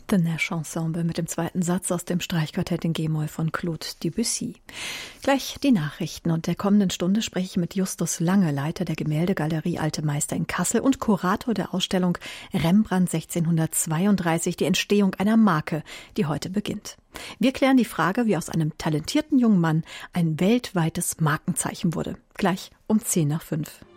The Nash Ensemble mit dem zweiten Satz aus dem Streichquartett in G-Moll von Claude Debussy. Gleich die Nachrichten und der kommenden Stunde spreche ich mit Justus Lange, Leiter der Gemäldegalerie Alte Meister in Kassel und Kurator der Ausstellung Rembrandt 1632, die Entstehung einer Marke, die heute beginnt. Wir klären die Frage, wie aus einem talentierten jungen Mann ein weltweites Markenzeichen wurde. Gleich um 4:10.